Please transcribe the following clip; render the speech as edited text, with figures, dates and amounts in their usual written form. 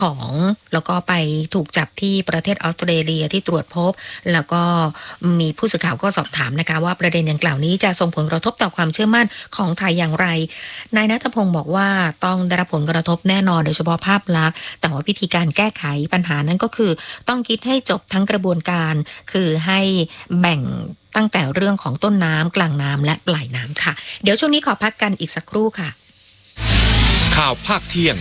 ของแล้วก็ไปถูกจับที่ประเทศออสเตรเลียที่ตรวจพบแล้วก็มีผู้สื่อข่าวก็สอบถามนะคะว่าประเด็นดังกล่าวนี้จะส่งผลกระทบต่อความเชื่อมั่นของไทยอย่างไรนายณัฐพงศ์บอกว่าต้องได้รับผลกระทบแน่นอนโดยเฉพาะภาพลักษณ์แต่ว่าวิธีการแก้ไขปัญหานั้นก็คือต้องคิดให้จบทั้งกระบวนการคือให้แบ่งตั้งแต่เรื่องของต้นน้ำกลางน้ำและปลายน้ำค่ะเดี๋ยวช่วงนี้ขอพักกันอีกสักครู่ค่ะข่าวภาคเที่ยง